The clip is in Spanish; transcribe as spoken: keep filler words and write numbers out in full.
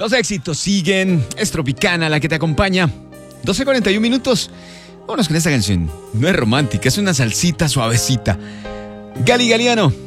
Los éxitos siguen. Es Tropicana la que te acompaña. doce cuarenta y uno minutos. Vámonos con esta canción. No es romántica, es una salsita suavecita. Gali Galiano.